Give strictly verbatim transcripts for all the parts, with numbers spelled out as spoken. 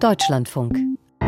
Deutschlandfunk.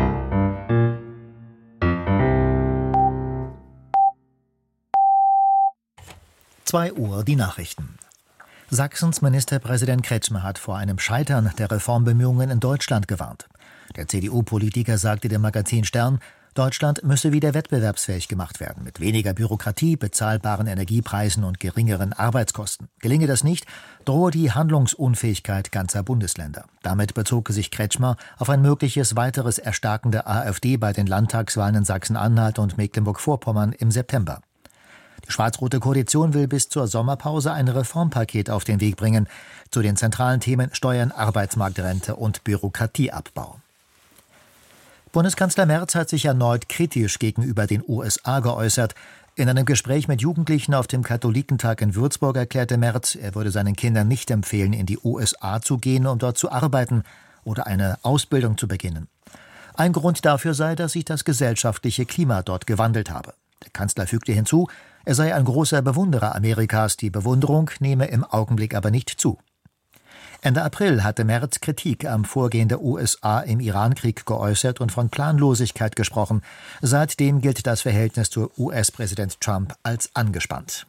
zwei Uhr die Nachrichten. Sachsens Ministerpräsident Kretschmer hat vor einem Scheitern der Reformbemühungen in Deutschland gewarnt. Der C D U-Politiker sagte dem Magazin Stern, Deutschland müsse wieder wettbewerbsfähig gemacht werden, mit weniger Bürokratie, bezahlbaren Energiepreisen und geringeren Arbeitskosten. Gelinge das nicht, drohe die Handlungsunfähigkeit ganzer Bundesländer. Damit bezog sich Kretschmer auf ein mögliches weiteres Erstarken der AfD bei den Landtagswahlen in Sachsen-Anhalt und Mecklenburg-Vorpommern im September. Die schwarz-rote Koalition will bis zur Sommerpause ein Reformpaket auf den Weg bringen, zu den zentralen Themen Steuern, Arbeitsmarktrente und Bürokratieabbau. Bundeskanzler Merz hat sich erneut kritisch gegenüber den U S A geäußert. In einem Gespräch mit Jugendlichen auf dem Katholikentag in Würzburg erklärte Merz, er würde seinen Kindern nicht empfehlen, in die U S A zu gehen, um dort zu arbeiten oder eine Ausbildung zu beginnen. Ein Grund dafür sei, dass sich das gesellschaftliche Klima dort gewandelt habe. Der Kanzler fügte hinzu, er sei ein großer Bewunderer Amerikas, die Bewunderung nehme im Augenblick aber nicht zu. Ende April hatte Merz Kritik am Vorgehen der U S A im Irankrieg geäußert und von Planlosigkeit gesprochen. Seitdem gilt das Verhältnis zu U S-Präsident Trump als angespannt.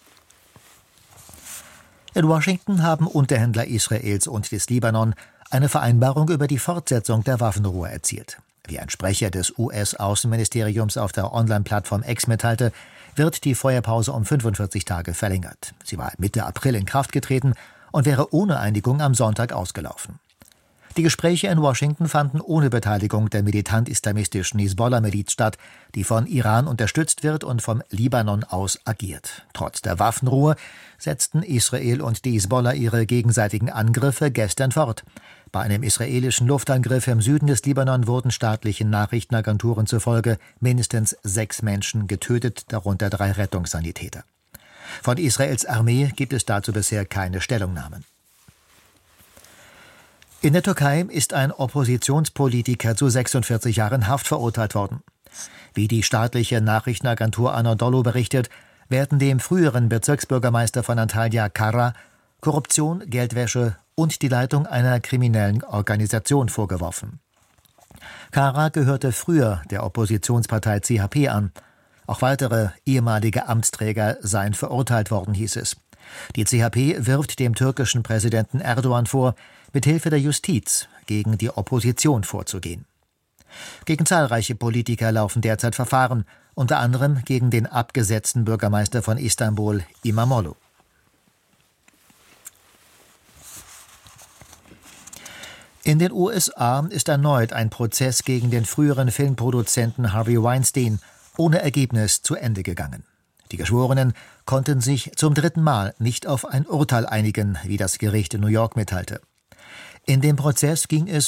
In Washington haben Unterhändler Israels und des Libanon eine Vereinbarung über die Fortsetzung der Waffenruhe erzielt. Wie ein Sprecher des U S-Außenministeriums auf der Online-Plattform X mitteilte, wird die Feuerpause um fünfundvierzig Tage verlängert. Sie war Mitte April in Kraft getreten und wäre ohne Einigung am Sonntag ausgelaufen. Die Gespräche in Washington fanden ohne Beteiligung der militant-islamistischen Hisbollah-Miliz statt, die von Iran unterstützt wird und vom Libanon aus agiert. Trotz der Waffenruhe setzten Israel und die Hisbollah ihre gegenseitigen Angriffe gestern fort. Bei einem israelischen Luftangriff im Süden des Libanon wurden staatlichen Nachrichtenagenturen zufolge mindestens sechs Menschen getötet, darunter drei Rettungssanitäter. Von Israels Armee gibt es dazu bisher keine Stellungnahmen. In der Türkei ist ein Oppositionspolitiker zu sechsundvierzig Jahren Haft verurteilt worden. Wie die staatliche Nachrichtenagentur Anadolu berichtet, werden dem früheren Bezirksbürgermeister von Antalya Kara Korruption, Geldwäsche und die Leitung einer kriminellen Organisation vorgeworfen. Kara gehörte früher der Oppositionspartei C H P an. Auch weitere ehemalige Amtsträger seien verurteilt worden, hieß es. Die C H P wirft dem türkischen Präsidenten Erdogan vor, mithilfe der Justiz gegen die Opposition vorzugehen. Gegen zahlreiche Politiker laufen derzeit Verfahren, unter anderem gegen den abgesetzten Bürgermeister von Istanbul, İmamoğlu. In den U S A ist erneut ein Prozess gegen den früheren Filmproduzenten Harvey Weinstein ohne Ergebnis zu Ende gegangen. Die Geschworenen konnten sich zum dritten Mal nicht auf ein Urteil einigen, wie das Gericht in New York mitteilte. In dem Prozess ging es